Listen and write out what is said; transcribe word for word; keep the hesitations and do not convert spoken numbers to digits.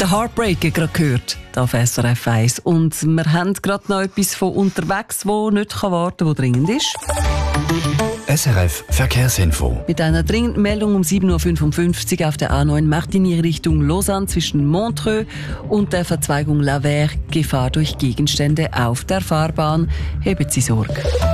Der Heartbreaker gerade gehört, da auf S R F eins. Und wir haben gerade noch etwas von unterwegs, wo nicht warten kann, wo dringend ist. S R F Verkehrsinfo. Mit einer dringenden Meldung um sieben Uhr fünfundfünfzig auf der A neun Martigny Richtung Lausanne zwischen Montreux und der Verzweigung La Verre. Gefahr durch Gegenstände auf der Fahrbahn. Heben Sie Sorge.